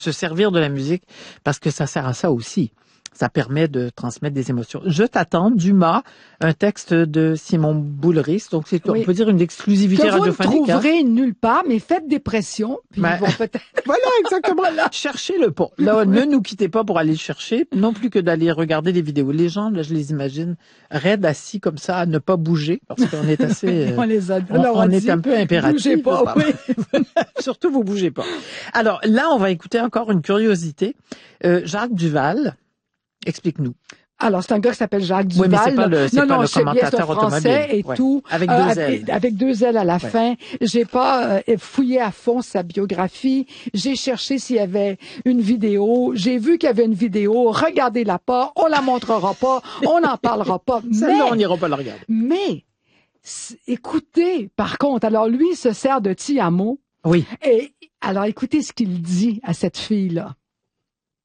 se servir de la musique parce que ça sert à ça aussi. Ça permet de transmettre des émotions. Je t'attends, Dumas, un texte de Simon Boulris. Donc, c'est, on peut dire une exclusivité radiophonique. Que vous ne trouverez nulle part, mais faites des pressions, puis ils vont peut-être... Voilà, exactement. Cherchez-le pas. Là, ne nous quittez pas pour aller le chercher, non plus que d'aller regarder des vidéos. Les gens, là, je les imagine, raides assis comme ça, à ne pas bouger, parce qu'on est assez... on les a, on est un peu impératif. Bougez pas, oui. Surtout, vous bougez pas. Alors, là, on va écouter encore une curiosité. Jacques Duval... Explique-nous. Alors, c'est un gars qui s'appelle Jacques Duval. Oui, mais c'est pas le commentateur français automobile. Et tout. Avec deux L. Avec deux L à la fin. J'ai pas fouillé à fond sa biographie. J'ai cherché s'il y avait une vidéo. J'ai vu qu'il y avait une vidéo. Regardez-la pas. On la montrera pas. On n'en parlera pas. Celle-là, on n'ira pas la regarder. Mais, écoutez, par contre, alors lui, il se sert de Ti Amo. Oui. Et alors, écoutez ce qu'il dit à cette fille-là.